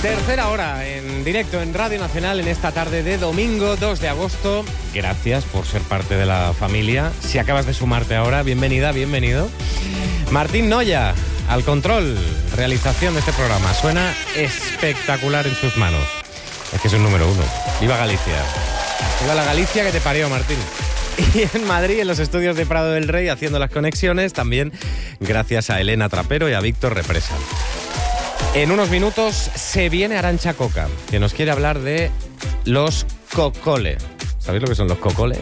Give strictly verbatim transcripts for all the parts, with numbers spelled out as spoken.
Tercera hora en directo en Radio Nacional en esta tarde de domingo dos de agosto. Gracias por ser parte de la familia. Si acabas de sumarte ahora, bienvenida, bienvenido. Martín Noya, al control, realización de este programa. Suena espectacular en sus manos. Es que es un número uno. ¡Viva Galicia! ¡Viva la Galicia que te parió, Martín! Y en Madrid, en los estudios de Prado del Rey, haciendo las conexiones, también gracias a Elena Trapero y a Víctor Represa. En unos minutos se viene Arantxa Coca, que nos quiere hablar de los cocole. ¿Sabéis lo que son los cocole?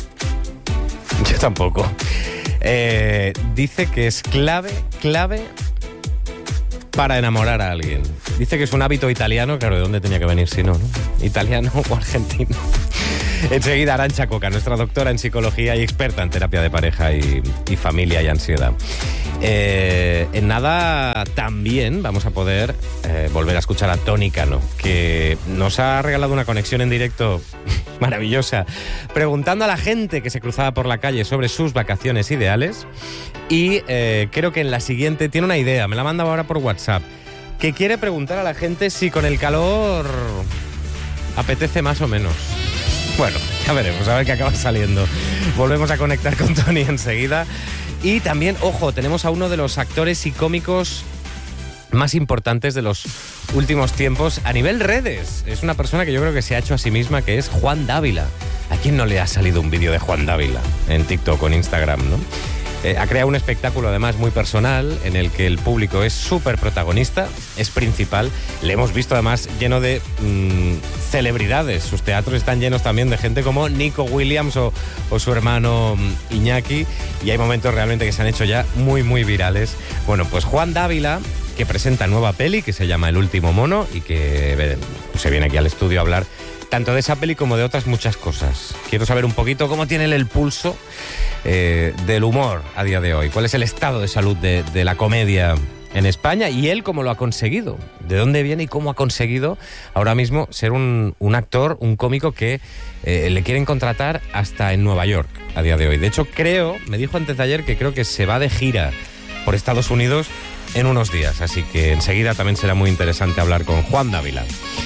Yo tampoco. Eh, dice que es clave, clave para enamorar a alguien. Dice que es un hábito italiano, claro, ¿de dónde tenía que venir si no, no? Italiano o argentino. Enseguida Arantxa Coca, nuestra doctora en psicología y experta en terapia de pareja y, y familia y ansiedad. Eh, en nada también vamos a poder eh, volver a escuchar a Toni Cano, que nos ha regalado una conexión en directo maravillosa, preguntando a la gente que se cruzaba por la calle sobre sus vacaciones ideales. Y eh, creo que en la siguiente tiene una idea, me la manda ahora por WhatsApp, que quiere preguntar a la gente si con el calor apetece más o menos. Bueno, ya veremos, a ver qué acaba saliendo. Volvemos a conectar con Toni enseguida. Y también, ojo, tenemos a uno de los actores y cómicos más importantes de los últimos tiempos a nivel redes. Es una persona que yo creo que se ha hecho a sí misma, que es Juan Dávila. ¿A quién no le ha salido un vídeo de Juan Dávila en TikTok o en Instagram, no? Eh, ha creado un espectáculo además muy personal en el que el público es súper protagonista, es principal. Le hemos visto además lleno de mmm, celebridades. Sus teatros están llenos también de gente como Nico Williams o, o su hermano Iñaki, y hay momentos realmente que se han hecho ya muy muy virales. Bueno, pues Juan Dávila, que presenta nueva peli que se llama El último mono y que pues, se viene aquí al estudio a hablar tanto de esa peli como de otras muchas cosas. Quiero saber un poquito cómo tiene él el pulso eh, del humor a día de hoy. ¿Cuál es el estado de salud de, de la comedia en España? Y él cómo lo ha conseguido. ¿De dónde viene y cómo ha conseguido ahora mismo ser un, un actor, un cómico que eh, le quieren contratar hasta en Nueva York a día de hoy? De hecho, creo, me dijo antes de ayer que creo que se va de gira por Estados Unidos en unos días. Así que enseguida también será muy interesante hablar con Juan Dávila.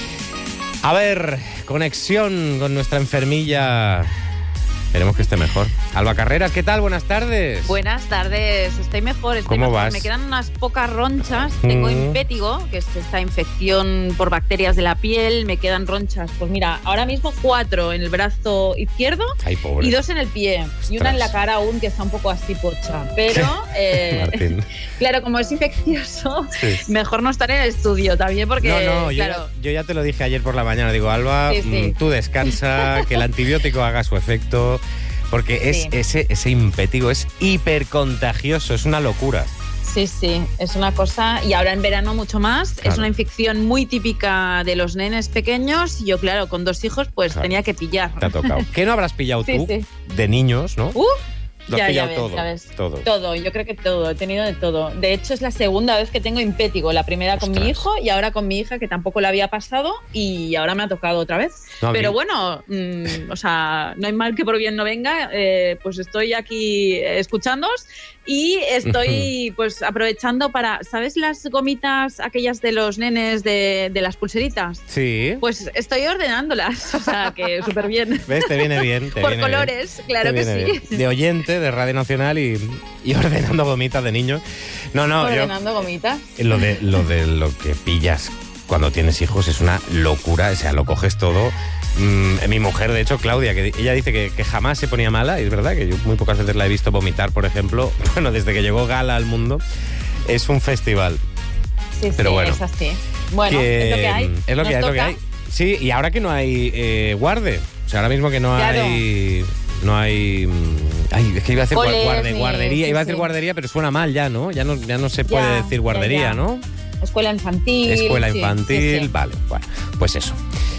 A ver, conexión con nuestra enfermilla. Esperemos que esté mejor. Alba Carreras, ¿qué tal? Buenas tardes. Buenas tardes, estoy mejor, estoy ¿Cómo mejor. vas? Me quedan unas pocas ronchas, tengo Mm. impétigo, que es esta infección por bacterias de la piel, me quedan ronchas, pues mira, ahora mismo cuatro en el brazo izquierdo. Ay, pobre. Y dos en el pie, Ostras. y una en la cara aún que está un poco así pocha, pero eh, Martín. claro, como es infeccioso, Sí. mejor no estar en el estudio también porque, No, no, yo, claro, ya, yo ya te lo dije ayer por la mañana. Digo, Alba, Sí, sí. mm, tú descansa, que el antibiótico haga su efecto, porque es Sí. ese, ese impétigo es hipercontagioso, es una locura. sí, sí, es una cosa, y ahora en verano mucho más, Claro. es una infección muy típica de los nenes pequeños, y yo claro, con dos hijos pues Claro. tenía que pillar. Te ha tocado. ¿Qué no habrás pillado Sí, tú sí. de niños, no? Uh, Lo has ya, pillado ya ves, todo, ya ves. todo. Todo, yo creo que todo, he tenido de todo. De hecho, es la segunda vez que tengo impétigo, la primera con Ostras. mi hijo y ahora con mi hija, que tampoco le había pasado, y ahora me ha tocado otra vez. No, a mí- Pero bueno, mmm, o sea, no hay mal que por bien no venga, eh, pues estoy aquí escuchándoos y estoy pues aprovechando para, ¿sabes las gomitas aquellas de los nenes de, de las pulseritas? Sí. Pues estoy ordenándolas, o sea, que súper bien. ¿Ves? Te viene bien. Te Por viene bien. colores, claro Te que viene sí. bien. De oyente de Radio Nacional y, y ordenando gomitas de niños. No, no, yo, Ordenando gomitas. lo de, lo de lo que pillas cuando tienes hijos es una locura, o sea, lo coges todo. Mm, mi mujer, de hecho, Claudia, que ella dice que, que jamás se ponía mala, y es verdad que yo muy pocas veces la he visto vomitar, por ejemplo. Bueno, desde que llegó Gala al mundo, es un festival. Sí, Pero sí, bueno, es así. Bueno, es lo que hay. Es lo Nos que hay, es lo que toca. hay. Sí, y ahora que no hay eh, guarde, o sea, ahora mismo que no Claro. hay... No hay... mm, Ay, es que iba a decir guar- Coles guarde, ni- guardería, sí, iba a decir sí. guardería, pero suena mal ya, ¿no? Ya no, ya no se puede Ya, decir ya, guardería, ya. ¿no? Escuela infantil. Escuela sí, infantil, sí, sí. vale, bueno, pues eso.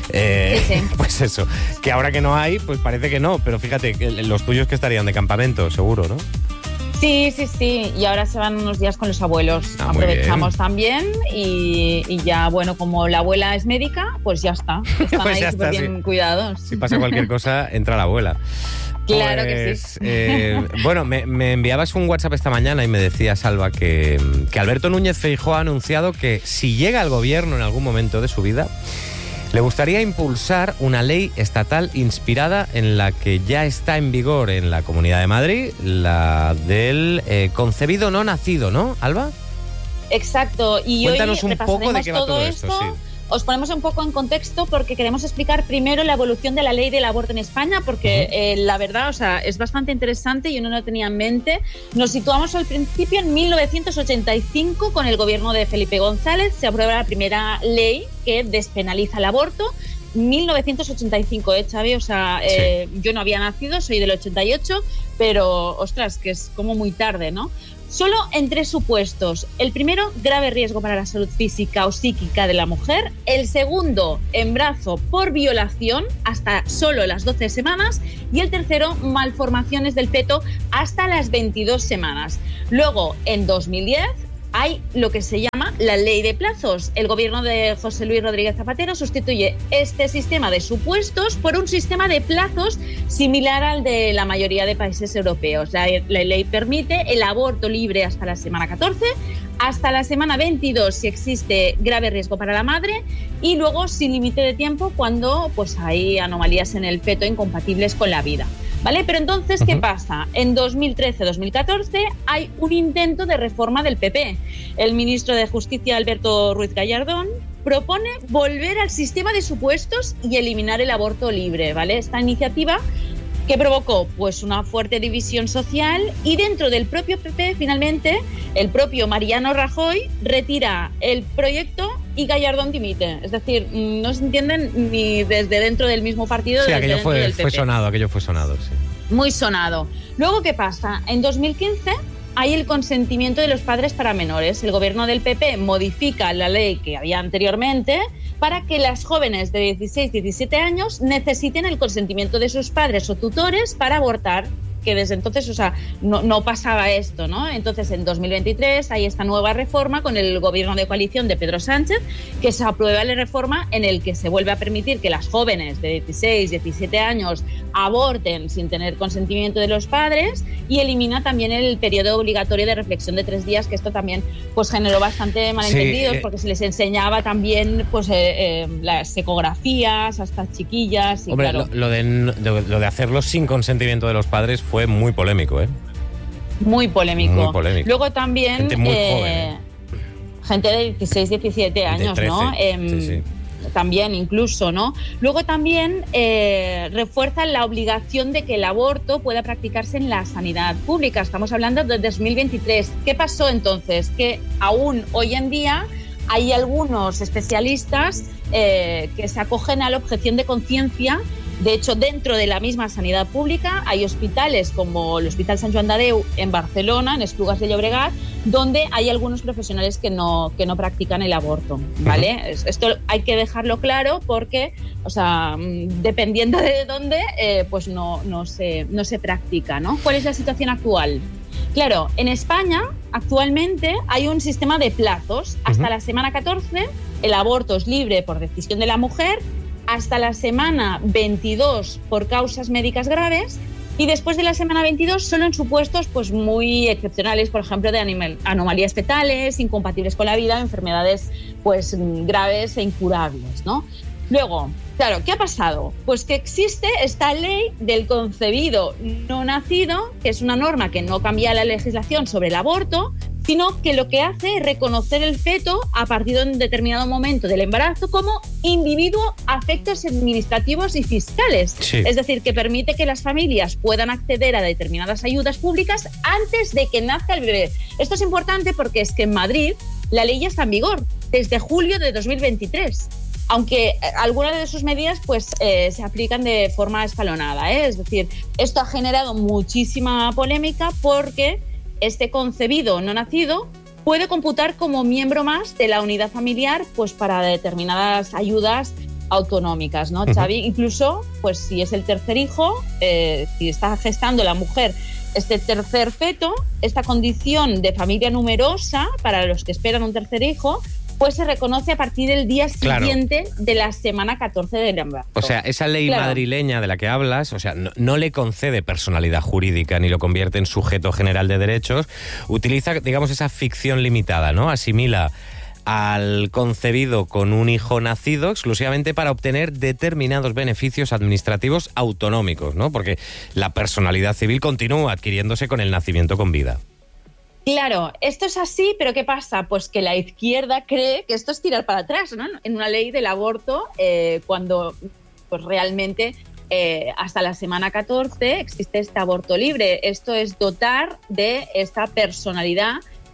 Eh, Sí, sí. Pues eso, que ahora que no hay, pues parece que no, pero fíjate, que los tuyos que estarían de campamento, seguro, ¿no? Sí, sí, sí. Y ahora se van unos días con los abuelos. Ah, muy Aprovechamos también y, y ya, bueno, como la abuela es médica, pues ya está. Están Pues ahí ya súper está, bien sí. cuidados. Si pasa cualquier cosa, entra la abuela. Claro pues, que sí. Eh, bueno, me, me enviabas un WhatsApp esta mañana y me decías, Alba, que, que Alberto Núñez Feijóo ha anunciado que si llega al gobierno en algún momento de su vida, le gustaría impulsar una ley estatal inspirada en la que ya está en vigor en la Comunidad de Madrid, la del eh, concebido no nacido, ¿no, Alba? Exacto. Y Cuéntanos hoy un poco de qué va todo, todo esto. esto, sí. Os ponemos un poco en contexto porque queremos explicar primero la evolución de la ley del aborto en España, porque uh-huh. eh, la verdad, o sea, es bastante interesante y uno no tenía en mente. Nos situamos al principio en mil novecientos ochenta y cinco con el gobierno de Felipe González. Se aprueba la primera ley que despenaliza el aborto. mil novecientos ochenta y cinco, ¿eh, Xavi? O sea, eh, sí. Yo no había nacido, soy del ochenta y ocho, pero, ostras, que es como muy tarde, ¿no? Solo en tres supuestos. El primero, grave riesgo para la salud física o psíquica de la mujer. El segundo, embarazo por violación hasta solo las doce semanas. Y el tercero, malformaciones del feto hasta las veintidós semanas. Luego, en dos mil diez, hay lo que se llama la ley de plazos. El gobierno de José Luis Rodríguez Zapatero sustituye este sistema de supuestos por un sistema de plazos similar al de la mayoría de países europeos. La, la ley permite el aborto libre hasta la semana catorce, hasta la semana veintidós si existe grave riesgo para la madre y luego sin límite de tiempo cuando pues, hay anomalías en el feto incompatibles con la vida. ¿Vale? Pero entonces, ¿qué uh-huh. pasa? En dos mil trece dos mil catorce hay un intento de reforma del P P. El ministro de Justicia, Alberto Ruiz Gallardón, propone volver al sistema de supuestos y eliminar el aborto libre, ¿vale? Esta iniciativa que provocó pues una fuerte división social y dentro del propio P P, finalmente, el propio Mariano Rajoy retira el proyecto y Gallardón dimite. Es decir, no se entienden ni desde dentro del mismo partido. Sí, desde aquello dentro fue, del P P. fue sonado, aquello fue sonado, sí. Muy sonado. Luego, ¿qué pasa? En dos mil quince hay el consentimiento de los padres para menores. El gobierno del P P modifica la ley que había anteriormente para que las jóvenes de dieciséis, diecisiete años necesiten el consentimiento de sus padres o tutores para abortar, que desde entonces, o sea, no, no pasaba esto, ¿no? Entonces, en dos mil veintitrés hay esta nueva reforma con el gobierno de coalición de Pedro Sánchez, que se aprueba la reforma en el que se vuelve a permitir que las jóvenes de dieciséis, diecisiete años aborten sin tener consentimiento de los padres y elimina también el periodo obligatorio de reflexión de tres días, que esto también pues generó bastante malentendidos, sí, eh, porque se les enseñaba también pues eh, eh, las ecografías a estas chiquillas. Y hombre, claro, lo, lo, de, lo de hacerlo sin consentimiento de los padres fue muy polémico, ¿eh? Muy polémico. Muy polémico. Luego también... Gente muy eh, joven. ¿eh? Gente de dieciséis, diecisiete años, de trece, ¿no? Eh, sí, sí. También incluso, ¿no? Luego también eh, refuerzan la obligación de que el aborto pueda practicarse en la sanidad pública. Estamos hablando de dos mil veintitrés. ¿Qué pasó entonces? Que aún hoy en día hay algunos especialistas eh, que se acogen a la objeción de conciencia. De hecho, dentro de la misma sanidad pública hay hospitales como el Hospital Sant Joan de Déu en Barcelona, en Esplugas de Llobregat, donde hay algunos profesionales que no, que no practican el aborto, ¿vale? Uh-huh. Esto hay que dejarlo claro porque, o sea, dependiendo de dónde, eh, pues no, no, se, no se practica, ¿no? ¿Cuál es la situación actual? Claro, en España actualmente hay un sistema de plazos. Hasta uh-huh. la semana catorce el aborto es libre por decisión de la mujer, hasta la semana veintidós por causas médicas graves y después de la semana veintidós solo en supuestos pues muy excepcionales, por ejemplo, de animal, anomalías fetales, incompatibles con la vida, enfermedades pues graves e incurables, ¿no? Luego, claro, ¿qué ha pasado? Pues que existe esta ley del concebido no nacido, que es una norma que no cambia la legislación sobre el aborto, sino que lo que hace es reconocer el feto a partir de un determinado momento del embarazo como individuo a efectos administrativos y fiscales. Sí. Es decir, que permite que las familias puedan acceder a determinadas ayudas públicas antes de que nazca el bebé. Esto es importante porque es que en Madrid la ley ya está en vigor desde julio de dos mil veintitrés. Aunque algunas de sus medidas pues, eh, se aplican de forma escalonada, ¿eh? Es decir, esto ha generado muchísima polémica porque este concebido no nacido puede computar como miembro más de la unidad familiar pues, para determinadas ayudas autonómicas, ¿no, Xavi? Uh-huh. Incluso, pues si es el tercer hijo, eh, si está gestando la mujer este tercer feto, esta condición de familia numerosa para los que esperan un tercer hijo pues se reconoce a partir del día Claro. siguiente de la semana catorce del embarazo. O sea, esa ley Claro. madrileña de la que hablas, o sea, no, no le concede personalidad jurídica ni lo convierte en sujeto general de derechos, utiliza, digamos, esa ficción limitada, ¿no? Asimila al concebido con un hijo nacido exclusivamente para obtener determinados beneficios administrativos autonómicos, ¿no? Porque la personalidad civil continúa adquiriéndose con el nacimiento con vida. Claro, esto es así, pero ¿qué pasa? Pues que la izquierda cree que esto es tirar para atrás, ¿no? En una ley del aborto, eh, cuando pues realmente eh, hasta la semana catorce existe este aborto libre. Esto es dotar de esta personalidad,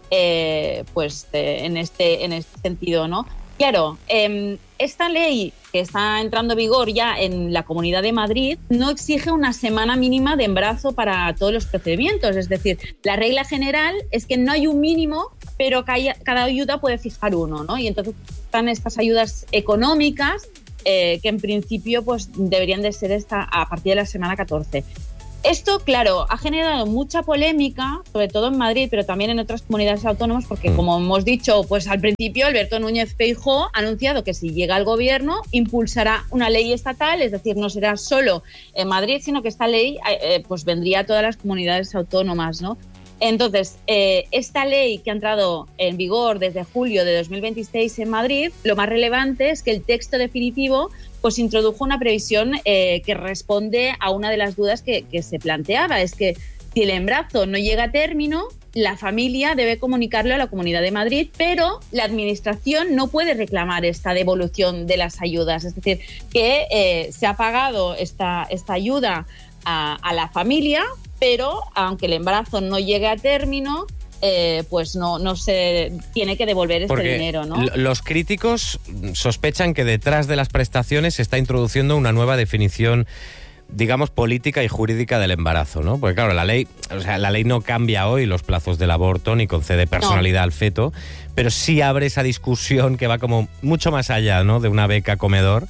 eh, pues eh, en este en este sentido, ¿no? Claro, eh, esta ley que está entrando en vigor ya en la Comunidad de Madrid no exige una semana mínima de embarazo para todos los procedimientos. Es decir, la regla general es que no hay un mínimo, pero cada, cada ayuda puede fijar uno, ¿no? Y entonces están estas ayudas económicas eh, que en principio pues deberían de ser esta, a partir de la semana catorce. Esto, claro, ha generado mucha polémica, sobre todo en Madrid, pero también en otras comunidades autónomas, porque, como hemos dicho, pues al principio Alberto Núñez Feijóo ha anunciado que si llega al gobierno impulsará una ley estatal, es decir, no será solo en Madrid, sino que esta ley eh, pues vendría a todas las comunidades autónomas, ¿no? Entonces, eh, esta ley que ha entrado en vigor desde julio de dos mil veintiséis en Madrid, lo más relevante es que el texto definitivo pues introdujo una previsión eh, que responde a una de las dudas que, que se planteaba. Es que si el embarazo no llega a término, la familia debe comunicarlo a la Comunidad de Madrid, pero la Administración no puede reclamar esta devolución de las ayudas. Es decir, que eh, se ha pagado esta, esta ayuda a, a la familia, pero aunque el embarazo no llegue a término, eh, pues no, no se tiene que devolver este Porque dinero, ¿no? l- los críticos sospechan que detrás de las prestaciones se está introduciendo una nueva definición, digamos, política y jurídica del embarazo, ¿no? Porque claro, la ley, o sea, la ley no cambia hoy los plazos del aborto ni concede personalidad no. al feto, pero sí abre esa discusión que va como mucho más allá, ¿no?, de una beca comedor.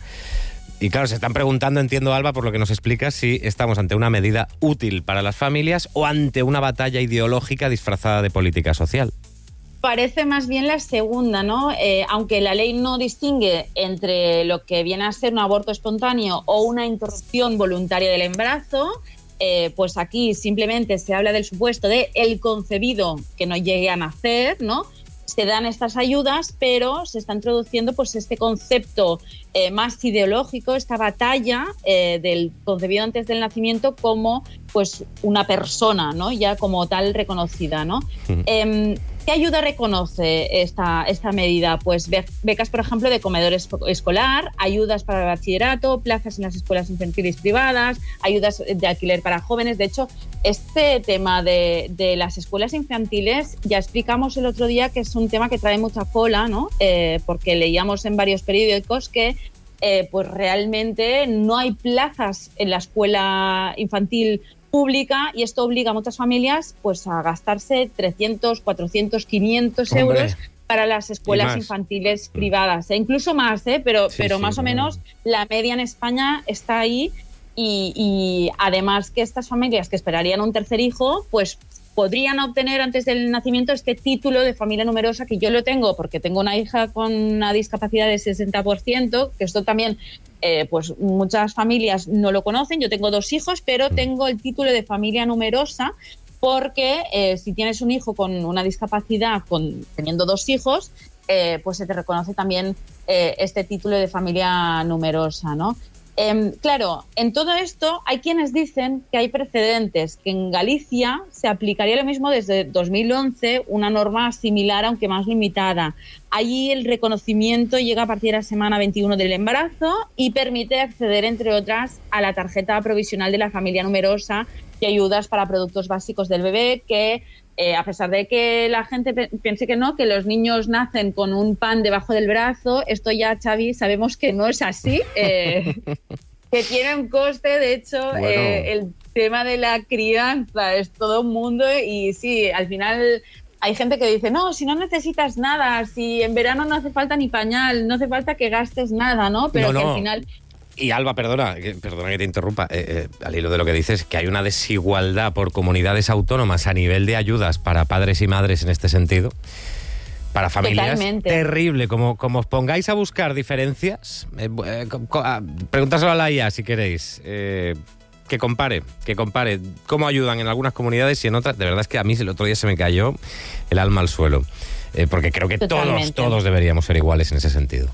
Y claro, se están preguntando, entiendo, Alba, por lo que nos explicas, si estamos ante una medida útil para las familias o ante una batalla ideológica disfrazada de política social. Parece más bien la segunda, ¿no? Eh, aunque la ley no distingue entre lo que viene a ser un aborto espontáneo o una interrupción voluntaria del embarazo, eh, pues aquí simplemente se habla del supuesto de el concebido que no llegue a nacer, ¿no? Se dan estas ayudas, pero se está introduciendo pues este concepto eh, más ideológico, esta batalla eh, del concebido antes del nacimiento como pues una persona, ¿no?, ya como tal reconocida, ¿no? Uh-huh. Eh, ¿Qué ayuda reconoce esta, esta medida? Pues becas, por ejemplo, de comedor escolar, ayudas para el bachillerato, plazas en las escuelas infantiles privadas, ayudas de alquiler para jóvenes. De hecho, este tema de, de las escuelas infantiles ya explicamos el otro día que es un tema que trae mucha cola, ¿no? Eh, porque leíamos en varios periódicos que eh, pues realmente no hay plazas en la escuela infantil pública, y esto obliga a muchas familias pues a gastarse trescientos, cuatrocientos, quinientos Hombre, euros para las escuelas infantiles privadas, e incluso más, ¿eh? pero, sí, pero sí, más no. o menos la media en España está ahí, y, y además que estas familias que esperarían un tercer hijo pues podrían obtener antes del nacimiento este título de familia numerosa, que yo lo tengo porque tengo una hija con una discapacidad de sesenta por ciento, que esto también eh, pues muchas familias no lo conocen. Yo tengo dos hijos, pero tengo el título de familia numerosa porque eh, si tienes un hijo con una discapacidad, con, teniendo dos hijos, eh, pues se te reconoce también eh, este título de familia numerosa, ¿no? Eh, claro, en todo esto hay quienes dicen que hay precedentes, que en Galicia se aplicaría lo mismo desde dos mil once, una norma similar aunque más limitada. Allí el reconocimiento llega a partir de la semana veintiuno del embarazo y permite acceder, entre otras, a la tarjeta provisional de la familia numerosa y ayudas para productos básicos del bebé, que Eh, a pesar de que la gente piense que no, que los niños nacen con un pan debajo del brazo, esto ya, Xavi, sabemos que no es así, eh, que tiene un coste. De hecho, bueno. eh, el tema de la crianza es todo un mundo, y sí, al final hay gente que dice, no, si no necesitas nada, si en verano no hace falta ni pañal, no hace falta que gastes nada, ¿no? Pero no, que no. al final... Y Alba, perdona, que, perdona que te interrumpa, eh, eh, al hilo de lo que dices, que hay una desigualdad por comunidades autónomas a nivel de ayudas para padres y madres en este sentido. para familias Totalmente. terrible. Como, como os pongáis a buscar diferencias, eh, eh, co- co- ah, pregúntaselo a la I A si queréis. Eh, que compare, que compare cómo ayudan en algunas comunidades y en otras. De verdad es que a mí el otro día se me cayó el alma al suelo. Eh, porque creo que todos, Totalmente. todos deberíamos ser iguales en ese sentido.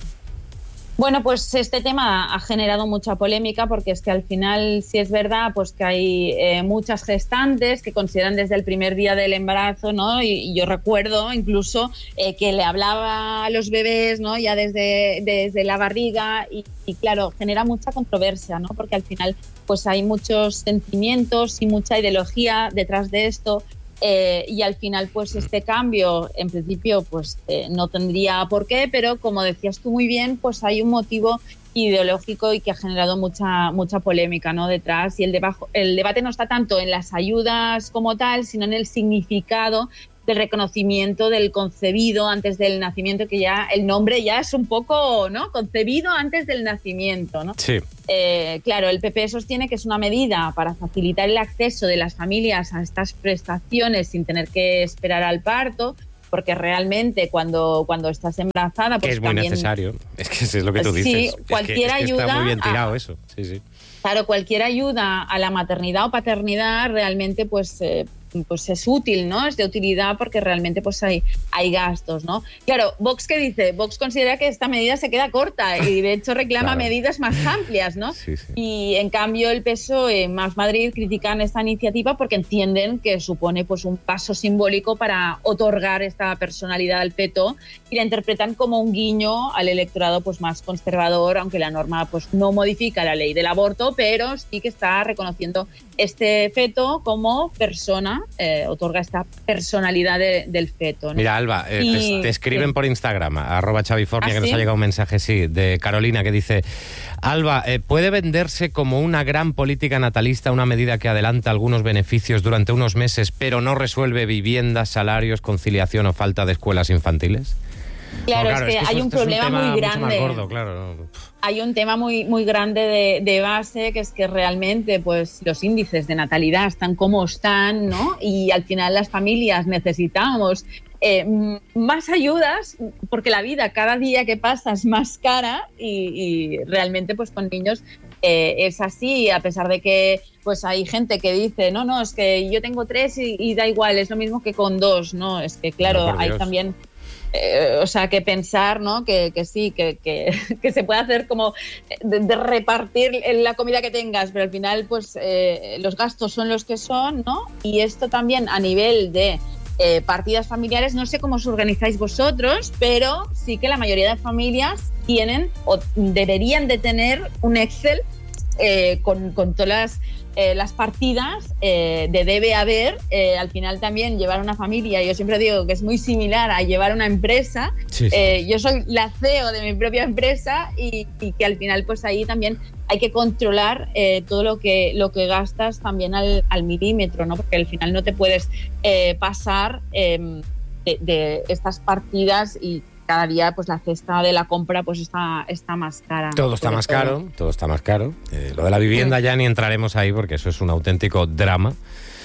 Bueno, pues este tema ha generado mucha polémica porque es que al final sí es verdad pues que hay eh, muchas gestantes que consideran desde el primer día del embarazo, ¿no? Y, y yo recuerdo incluso eh, que le hablaba a los bebés, ¿no? Ya desde, desde la barriga y, y claro, genera mucha controversia, ¿no? Porque al final pues hay muchos sentimientos y mucha ideología detrás de esto. Eh, y al final, pues este cambio, en principio, pues eh, no tendría por qué, pero como decías tú muy bien, pues hay un motivo ideológico y que ha generado mucha mucha polémica, ¿no? Detrás. Y el, debajo, el debate no está tanto en las ayudas como tal, sino en el significado del reconocimiento del concebido antes del nacimiento, que ya el nombre ya es un poco, ¿no? Concebido antes del nacimiento, ¿no? Sí. Eh, claro, el P P sostiene que es una medida para facilitar el acceso de las familias a estas prestaciones sin tener que esperar al parto, porque realmente cuando, cuando estás embarazada... Que pues es muy también, necesario. Es que es lo que tú Sí, dices. cualquier es que, es que ayuda está muy bien tirado a- eso. Sí, sí. Claro, cualquier ayuda a la maternidad o paternidad realmente pues, eh, pues es útil, ¿no? Es de utilidad porque realmente pues hay, hay gastos, ¿no? Claro, Vox, ¿qué dice? Vox considera que esta medida se queda corta y de hecho reclama Claro. medidas más amplias, ¿no? Sí, sí. Y en cambio el P S O E más Madrid critican esta iniciativa porque entienden que supone pues un paso simbólico para otorgar esta personalidad al feto y la interpretan como un guiño al electorado pues más conservador, aunque la norma pues no modifica la ley del aborto, pero sí que está reconociendo este feto como persona, eh, otorga esta personalidad de- del feto, ¿no? Mira, Alba, eh, Y- te, te escriben sí. por Instagram, arroba Chavifornia, ¿Ah, que nos sí? ha llegado un mensaje, sí, de Carolina, que dice: Alba, eh, ¿puede venderse como una gran política natalista una medida que adelanta algunos beneficios durante unos meses, pero no resuelve viviendas, salarios, conciliación o falta de escuelas infantiles? Claro, No, es que eso- hay un esto es problema tema muy mucho grande. más gordo, claro. no. Hay un tema muy, muy grande de, de base, que es que realmente pues, los índices de natalidad están como están, ¿no? Y al final las familias necesitamos eh, m- más ayudas, porque la vida cada día que pasa es más cara y, y realmente pues con niños eh, es así, a pesar de que pues hay gente que dice, no, no, es que yo tengo tres y, y da igual, es lo mismo que con dos, ¿no? Es que claro, No, por hay Dios. también... Eh, o sea, que pensar, ¿no? Que, que sí, que, que, que se puede hacer como de, de repartir la comida que tengas, pero al final, pues eh, los gastos son los que son, ¿no? Y esto también a nivel de eh, partidas familiares, no sé cómo os organizáis vosotros, pero sí que la mayoría de familias tienen o deberían de tener un Excel eh, con, con todas las, eh, las partidas eh, de debe haber. Eh, al final también llevar una familia, yo siempre digo que es muy similar a llevar una empresa. Sí, sí. Eh, yo soy la C E O de mi propia empresa y, y que al final pues ahí también hay que controlar eh, todo lo que, lo que gastas también al, al milímetro, ¿no? Porque al final no te puedes eh, pasar eh, de, de estas partidas y cada día pues la cesta de la compra pues está, está más cara. Todo está Sobre más todo. caro, todo está más caro. Eh, lo de la vivienda ya ni entraremos ahí porque eso es un auténtico drama.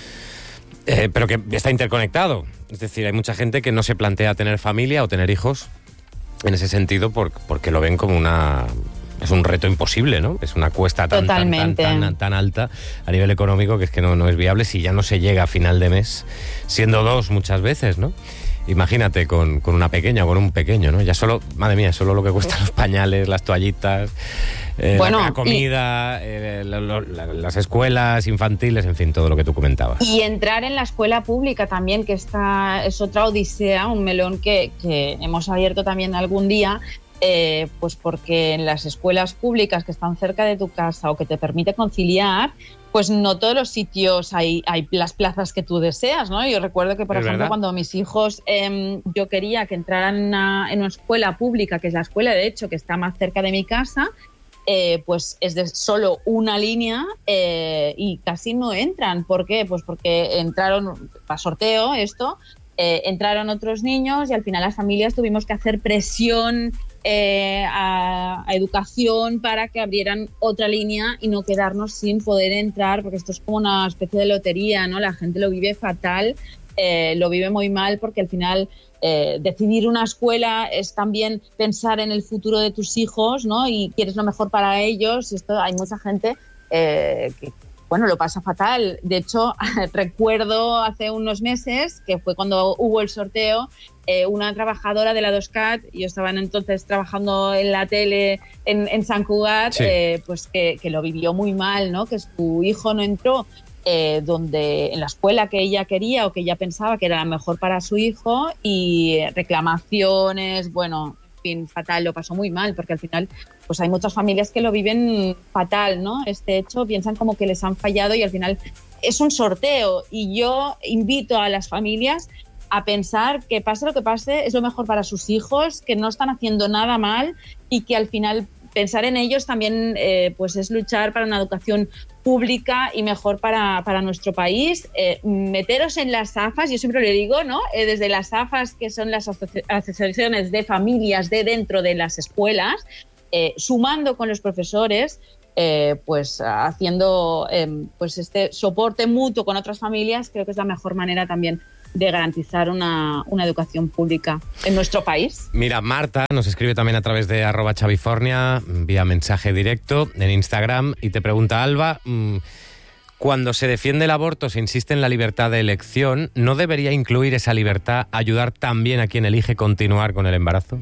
Eh, pero que está interconectado. Es decir, hay mucha gente que no se plantea tener familia o tener hijos en ese sentido por- porque lo ven como una... Es un reto imposible, ¿no? Es una cuesta tan, tan, tan, Totalmente. tan, tan alta a nivel económico que es que no, no es viable si ya no se llega a final de mes, siendo dos muchas veces, ¿no? Imagínate con, con una pequeña o con un pequeño, ¿no? Ya solo, madre mía, solo lo que cuestan los pañales, las toallitas, eh, Bueno, la, la comida, eh, lo- lo- la- las escuelas infantiles, en fin, todo lo que tú comentabas. Y entrar en la escuela pública también, que esta es otra odisea, un melón que, que hemos abierto también algún día, eh, pues porque en las escuelas públicas que están cerca de tu casa o que te permite conciliar, pues no todos los sitios hay, hay las plazas que tú deseas, ¿no? Yo recuerdo que, por Es ejemplo, verdad. cuando mis hijos, eh, yo quería que entraran en una, en una escuela pública, que es la escuela, de hecho, que está más cerca de mi casa, eh, pues es de solo una línea eh, y casi no entran. ¿Por qué? Pues porque entraron, para sorteo esto, eh, entraron otros niños y al final las familias tuvimos que hacer presión eh, a, a educación para que abrieran otra línea y no quedarnos sin poder entrar, porque esto es como una especie de lotería, ¿no? La gente lo vive fatal. eh, lo vive muy mal porque al final eh, decidir una escuela es también pensar en el futuro de tus hijos, ¿no? Y quieres lo mejor para ellos. Esto hay mucha gente eh, que, bueno, lo pasa fatal. De hecho, recuerdo hace unos meses, que fue cuando hubo el sorteo, eh, una trabajadora de la dos C A T, yo estaba entonces trabajando en la tele en, en Sant Cugat, sí. eh, pues que, que lo vivió muy mal, ¿no? Que su hijo no entró eh, donde, en la escuela que ella quería o que ella pensaba que era la mejor para su hijo, y reclamaciones, bueno, en fin, fatal, lo pasó muy mal, porque al final pues hay muchas familias que lo viven fatal, ¿no? Este hecho, piensan como que les han fallado y al final es un sorteo, y yo invito a las familias a pensar que pase lo que pase es lo mejor para sus hijos, que no están haciendo nada mal, y que al final pensar en ellos también eh, pues es luchar para una educación pública y mejor para, para nuestro país. Eh, meteros en las A F As, yo siempre le digo, ¿no? Eh, desde las A F As, que son las asociaciones de familias de dentro de las escuelas, eh, sumando con los profesores, eh, pues haciendo eh, pues este soporte mutuo con otras familias, creo que es la mejor manera también de garantizar una, una educación pública en nuestro país. Mira, Marta nos escribe también a través de arroba chavifornia, vía mensaje directo en Instagram, y te pregunta, Alba, cuando se defiende el aborto se insiste en la libertad de elección, ¿no debería incluir esa libertad ayudar también a quien elige continuar con el embarazo?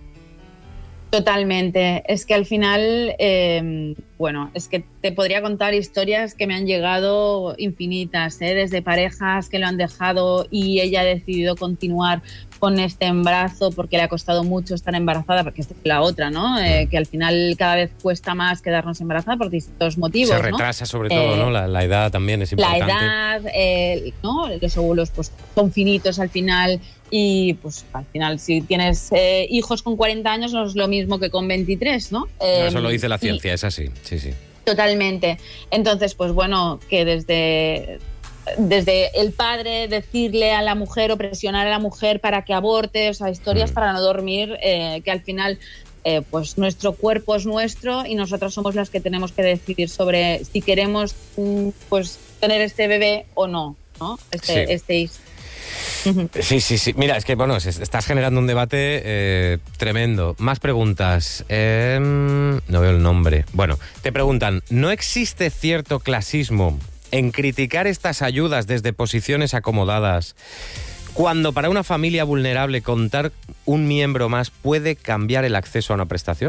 Totalmente. Es que al final, eh, bueno, es que te podría contar historias que me han llegado infinitas, ¿eh? Desde parejas que lo han dejado y ella ha decidido continuar con este embarazo porque le ha costado mucho estar embarazada, porque esta es la otra, ¿no? Eh, que al final cada vez cuesta más quedarnos embarazada por distintos motivos, se retrasa, ¿no? Sobre todo, eh, ¿no? La, la edad también es importante. La edad, eh, ¿no? Los óvulos pues, son finitos al final. Y pues al final, si tienes eh, hijos con cuarenta años, no es lo mismo que con veintitrés, ¿no? Eh, Eso lo dice la ciencia, y, es así, sí, sí. Totalmente. Entonces, pues bueno, que desde, desde el padre decirle a la mujer o presionar a la mujer para que aborte, o sea, historias mm. para no dormir, eh, que al final, eh, pues nuestro cuerpo es nuestro y nosotras somos las que tenemos que decidir sobre si queremos pues tener este bebé o no, ¿no? Este, sí. este hijo. Sí, sí, sí. Mira, es que, bueno, estás generando un debate eh, tremendo. Más preguntas. Eh, no veo el nombre. Bueno, te preguntan, ¿no existe cierto clasismo en criticar estas ayudas desde posiciones acomodadas cuando para una familia vulnerable contar un miembro más puede cambiar el acceso a una prestación?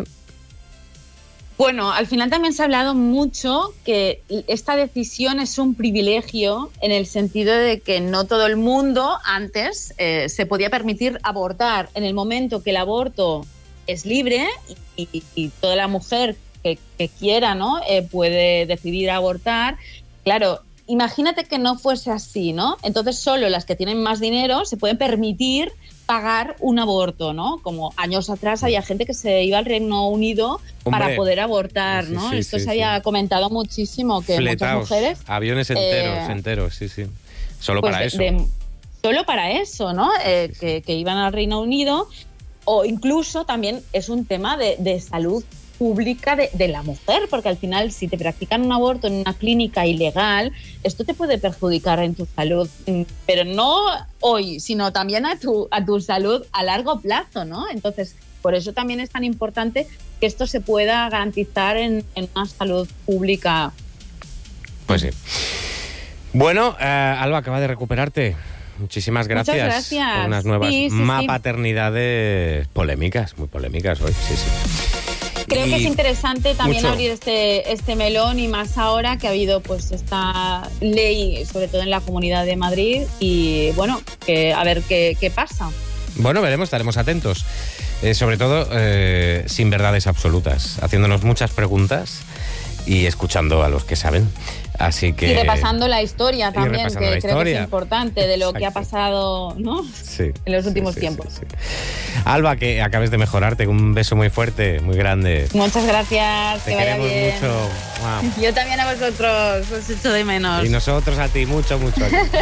Bueno, al final también se ha hablado mucho que esta decisión es un privilegio en el sentido de que no todo el mundo antes eh, se podía permitir abortar. En el momento que el aborto es libre y, y, y toda la mujer que, que quiera, ¿no? eh, puede decidir abortar, claro, imagínate que no fuese así, ¿no? Entonces solo las que tienen más dinero se pueden permitir pagar un aborto, ¿no? Como años atrás había gente que se iba al Reino Unido Hombre, para poder abortar, ¿no? Sí, sí, Esto sí, se había sí. comentado muchísimo, que Fletaos, muchas mujeres... aviones enteros, eh, enteros, sí, sí. Solo pues para de, eso. De, solo para eso, ¿no? Eh, sí, que, sí. que iban al Reino Unido, o incluso también es un tema de, de salud pública de, de la mujer, porque al final si te practican un aborto en una clínica ilegal, esto te puede perjudicar en tu salud, pero no hoy, sino también a tu, a tu salud a largo plazo, ¿no? Entonces, por eso también es tan importante que esto se pueda garantizar en, en una salud pública. Pues sí. Bueno, uh, Alba, acaba de recuperarte. Muchísimas gracias, Muchas gracias por unas nuevas sí, sí, mapaternidades sí. polémicas, muy polémicas hoy, sí, sí. Creo y que es interesante también mucho. abrir este, este melón, y más ahora que ha habido pues esta ley, sobre todo en la Comunidad de Madrid, y bueno, que, a ver qué, qué pasa. Bueno, veremos, estaremos atentos. Eh, sobre todo, eh, sin verdades absolutas, haciéndonos muchas preguntas y escuchando a los que saben. Así que... Y repasando la historia también, que creo historia. que es importante de lo Exacto. que ha pasado, ¿no? Sí, en los últimos sí, sí, tiempos. Sí, sí. Alba, que acabes de mejorarte, un beso muy fuerte, muy grande. Muchas gracias, Te que vaya queremos bien. mucho. Wow. Yo también a vosotros, os echo de menos. Y nosotros a ti, mucho, mucho.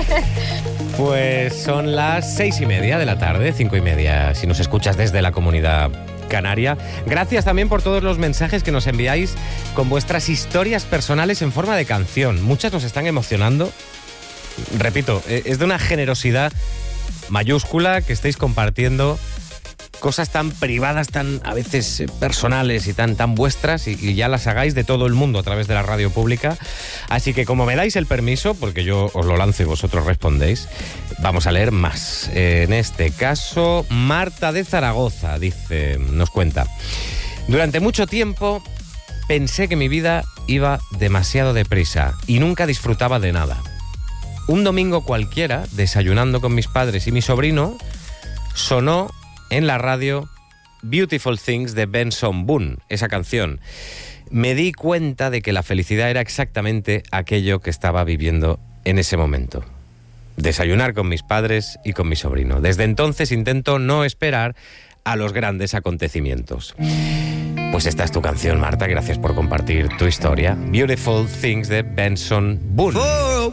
Pues son las seis y media de la tarde, cinco y media, si nos escuchas desde la Comunidad Canaria. Gracias también por todos los mensajes que nos enviáis con vuestras historias personales en forma de canción. Muchas nos están emocionando. Repito, es de una generosidad mayúscula que estéis compartiendo cosas tan privadas, tan a veces personales y tan, tan vuestras, y, y ya las hagáis de todo el mundo a través de la radio pública. Así que como me dais el permiso, porque yo os lo lanzo y vosotros respondéis, vamos a leer más. En este caso, Marta de Zaragoza dice, nos cuenta: durante mucho tiempo pensé que mi vida iba demasiado deprisa y nunca disfrutaba de nada. Un domingo cualquiera, desayunando con mis padres y mi sobrino, sonó en la radio Beautiful Things de Benson Boone, esa canción. Me di cuenta de que la felicidad era exactamente aquello que estaba viviendo en ese momento. Desayunar con mis padres y con mi sobrino. Desde entonces intento no esperar a los grandes acontecimientos. Pues esta es tu canción, Marta. Gracias por compartir tu historia. Beautiful Things de Benson Boone.